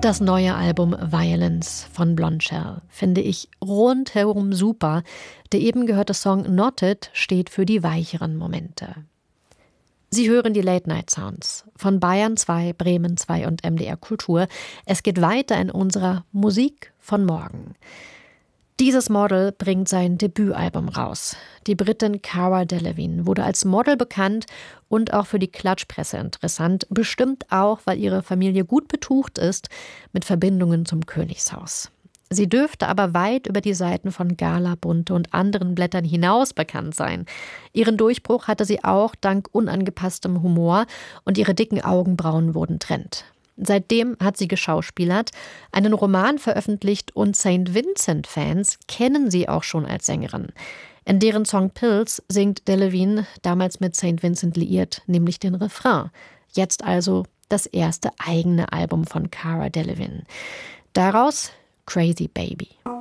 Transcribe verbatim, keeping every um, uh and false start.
Das neue Album Violence von Blondshell finde ich rundherum super. Der eben gehörte Song Knotted steht für die weicheren Momente. Sie hören die Late Night Sounds von Bayern zwei, Bremen zwei und M D R Kultur. Es geht weiter in unserer Musik von morgen. Dieses Model bringt sein Debütalbum raus. Die Britin Cara Delevingne wurde als Model bekannt und auch für die Klatschpresse interessant, bestimmt auch, weil ihre Familie gut betucht ist mit Verbindungen zum Königshaus. Sie dürfte aber weit über die Seiten von Gala, Bunte und anderen Blättern hinaus bekannt sein. Ihren Durchbruch hatte sie auch dank unangepasstem Humor und ihre dicken Augenbrauen wurden Trend. Seitdem hat sie geschauspielert, einen Roman veröffentlicht und Saint Vincent-Fans kennen sie auch schon als Sängerin. In deren Song Pills singt Delevingne, damals mit Saint Vincent liiert, nämlich den Refrain. Jetzt also das erste eigene Album von Cara Delevingne. Daraus Crazy Baby.